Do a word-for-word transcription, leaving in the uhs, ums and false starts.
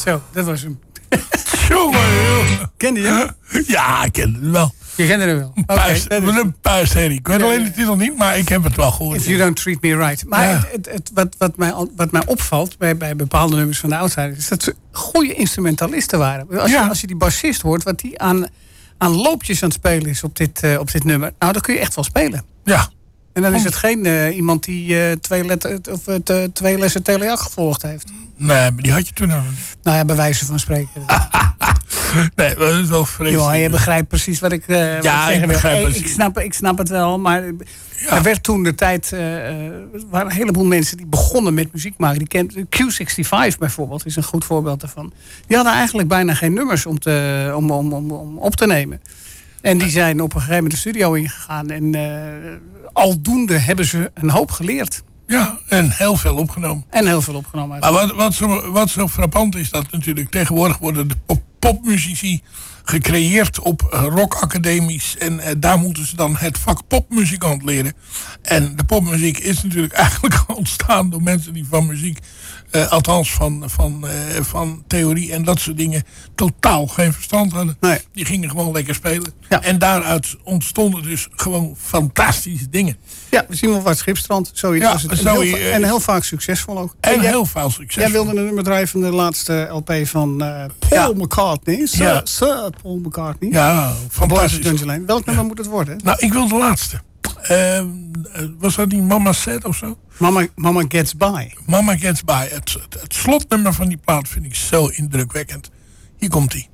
Zo, dat was hem. Jongen, joh. Kende je hem? Ja, ik ken het wel. Je kende hem wel. Een Oké, puist, dat is- een puistherrie. Ik weet Ja, alleen ja. de titel niet, maar ik heb het wel gehoord. If you don't treat me right. Maar Ja. het, het, het- wat, wat, mij, al- wat mij opvalt bij, bij bepaalde nummers van de Outsiders... is dat ze goede instrumentalisten waren. Als, Ja. je, als je die bassist hoort, wat die aan, aan loopjes aan het spelen is op dit, eh, op dit nummer... nou, dan kun je echt wel spelen. Ja. En dan is het geen eh, iemand die eh, twee, letter, of, eh, te- twee lessen teleac gevolgd heeft. Nee, maar die had je toen nog niet. Nou ja, bij wijze van spreken. Nee, dat is wel vreselijk. Joh, je begrijpt precies wat ik, eh wat ik Ja, zeggen ik wil. begrijp Eh, precies. ik, snap, ik snap het wel, maar er werd toen de tijd... eh, er waren een heleboel mensen die begonnen met muziek maken. Die kent, Q vijfenzestig bijvoorbeeld is een goed voorbeeld daarvan. Die hadden eigenlijk bijna geen nummers om, te, om, om, om, om op te nemen. En die zijn op een gegeven moment de studio ingegaan. En uh, aldoende hebben ze een hoop geleerd. Ja, en heel veel opgenomen. En heel veel opgenomen. Maar wat, wat, zo, wat zo frappant is, dat natuurlijk tegenwoordig worden de pop, popmuzici gecreëerd op rockacademies. En eh, daar moeten ze dan het vak popmuzikant leren. En de popmuziek is natuurlijk eigenlijk ontstaan door mensen die van muziek, eh, althans van, van, eh, van theorie en dat soort dingen, totaal geen verstand hadden. Nee. Die gingen gewoon lekker spelen. Ja. En daaruit ontstonden dus gewoon fantastische dingen. Ja, we zien wel wat Schipstrand. Zoiets Ja, was het. En, zo, heel, va- eh, en heel vaak succesvol ook. En jij, heel veel succes. jij wilde een nummer draaien van de laatste L P van uh, Paul Ja. McCartney. Sir, Ja. Sir Paul McCartney. Ja, Boys of fantastisch. Dungeon. Welk nummer moet het worden? Nou, ik wil de laatste. Uh, was dat niet Mama Said of zo? Mama, Mama Gets By. Mama Gets By. Het, het, het slotnummer van die plaat vind ik zo indrukwekkend. Hier komt ie.